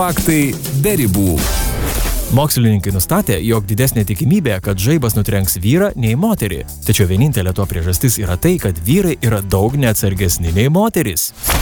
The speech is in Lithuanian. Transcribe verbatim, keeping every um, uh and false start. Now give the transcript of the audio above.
Faktai be ribų. Mokslininkai nustatė, jog didesnė tikimybė, kad žaibas nutrenks vyrą nei moterį. Tačiau vienintelė to priežastis yra tai, kad vyrai yra daug neatsargesni nei moterys.